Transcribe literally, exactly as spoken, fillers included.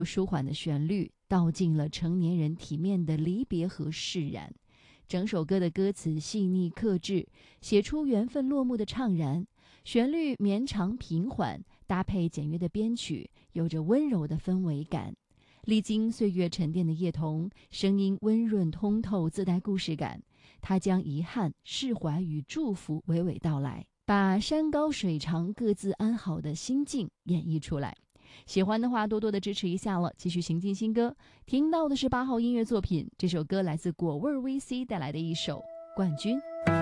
舒缓的旋律道尽了成年人体面的离别和释然。整首歌的歌词细腻克制，写出缘分落幕的怅然。旋律绵长平缓，搭配简约的编曲，有着温柔的氛围感。历经岁月沉淀的叶童，声音温润通透，自带故事感。他将遗憾、释怀与祝福娓娓道来，把山高水长各自安好的心境演绎出来。喜欢的话多多的支持一下了，继续行进新歌。听到的是八号音乐作品，这首歌来自果味 V C 带来的一首《冠军》。